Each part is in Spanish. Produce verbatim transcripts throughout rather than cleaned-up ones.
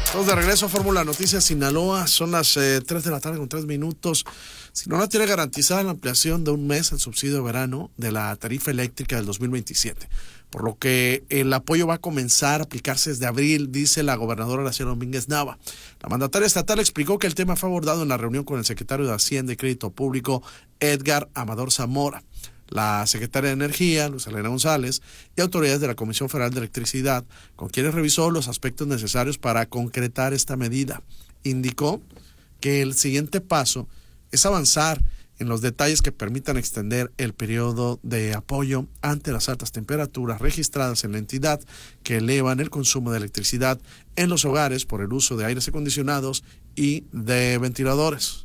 Estamos de regreso a Fórmula Noticias Sinaloa. Son las eh, tres de la tarde con tres minutos. Sinaloa tiene garantizada la ampliación de un mes el subsidio de verano de la tarifa eléctrica del dos mil veintisiete, por lo que el apoyo va a comenzar a aplicarse desde abril, dice la gobernadora Graciela Domínguez Nava. La mandataria estatal explicó que el tema fue abordado en la reunión con el secretario de Hacienda y Crédito Público, Edgar Amador Zamora, la secretaria de Energía, Luz Elena González, y autoridades de la Comisión Federal de Electricidad, con quienes revisó los aspectos necesarios para concretar esta medida. Indicó que el siguiente paso es avanzar en los detalles que permitan extender el periodo de apoyo ante las altas temperaturas registradas en la entidad que elevan el consumo de electricidad en los hogares por el uso de aires acondicionados y de ventiladores.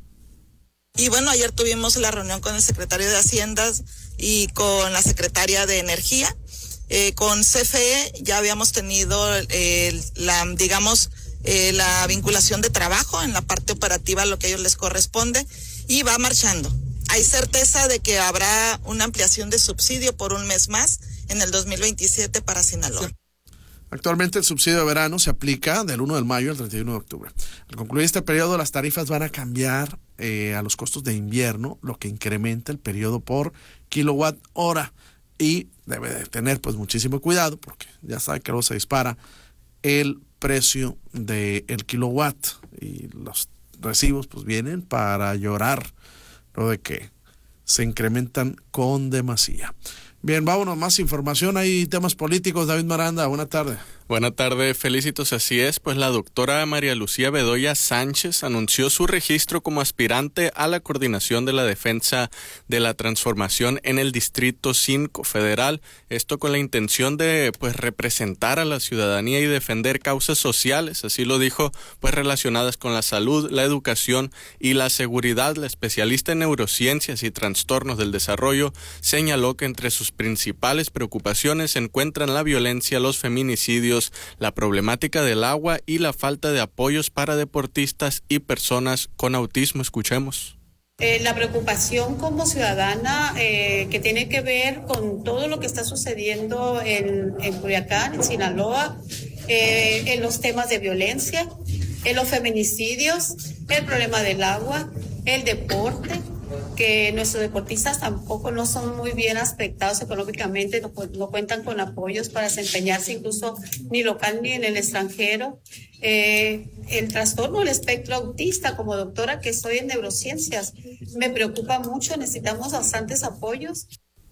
Y bueno, ayer tuvimos la reunión con el secretario de Hacienda y con la secretaria de Energía. Eh, con C F E ya habíamos tenido eh, la, digamos, eh, la vinculación de trabajo en la parte operativa, lo que a ellos les corresponde, y va marchando. Hay certeza de que habrá una ampliación de subsidio por un mes más en el dos mil veintisiete para Sinaloa. Actualmente el subsidio de verano se aplica del uno de mayo al treinta y uno de octubre. Al concluir este periodo, las tarifas van a cambiar eh, a los costos de invierno, lo que incrementa el periodo por kilowatt hora. Y debe de tener pues muchísimo cuidado, porque ya sabe que luego se dispara el precio del kilowatt y los recibos pues vienen para llorar, lo de que se incrementan con demasía. Bien, vámonos, más información, hay temas políticos. David Miranda, buena tarde. Buena tarde, Felicitos. Así es, pues la doctora María Lucía Bedoya Sánchez anunció su registro como aspirante a la coordinación de la defensa de la transformación en el Distrito cinco Federal. Esto con la intención de pues representar a la ciudadanía y defender causas sociales, así lo dijo, pues relacionadas con la salud, la educación y la seguridad. La especialista en neurociencias y trastornos del desarrollo señaló que entre sus principales preocupaciones se encuentran la violencia, los feminicidios, la problemática del agua y la falta de apoyos para deportistas y personas con autismo. Escuchemos. Eh, la preocupación como ciudadana eh, que tiene que ver con todo lo que está sucediendo en, en Culiacán, en Sinaloa, eh, en los temas de violencia, en los feminicidios, el problema del agua, el deporte, que nuestros deportistas tampoco no son muy bien aspectados económicamente, no, no cuentan con apoyos para desempeñarse incluso ni local ni en el extranjero. Eh, el trastorno del espectro autista, como doctora que soy en neurociencias, me preocupa mucho, necesitamos bastantes apoyos.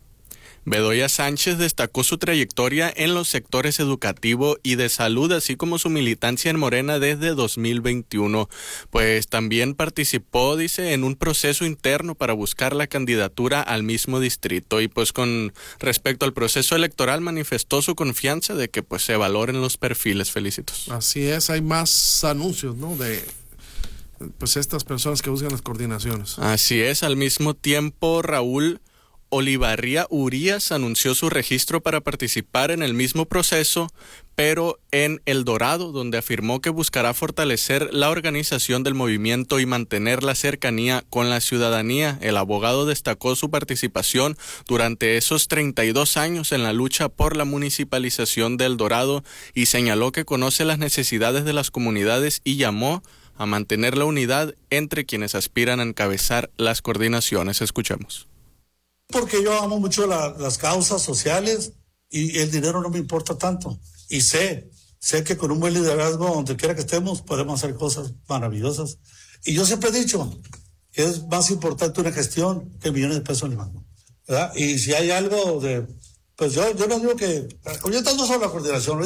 Bedoya Sánchez destacó su trayectoria en los sectores educativo y de salud, así como su militancia en Morena desde dos mil veintiuno. Pues también participó, dice, en un proceso interno para buscar la candidatura al mismo distrito. Y pues con respecto al proceso electoral manifestó su confianza de que pues se valoren los perfiles. Felicitos. Así es, hay más anuncios, ¿no? De pues estas personas que buscan las coordinaciones. Así es, al mismo tiempo Raúl Olivarría Urías anunció su registro para participar en el mismo proceso, pero en El Dorado, donde afirmó que buscará fortalecer la organización del movimiento y mantener la cercanía con la ciudadanía. El abogado destacó su participación durante esos treinta y dos años en la lucha por la municipalización de El Dorado y señaló que conoce las necesidades de las comunidades y llamó a mantener la unidad entre quienes aspiran a encabezar las coordinaciones. Escuchemos. Porque yo amo mucho la, las causas sociales y el dinero no me importa tanto. Y sé, sé que con un buen liderazgo, donde quiera que estemos, podemos hacer cosas maravillosas. Y yo siempre he dicho que es más importante una gestión que millones de pesos en el banco, ¿verdad? Y si hay algo de, pues yo, yo no digo que, ahorita no solo la coordinación,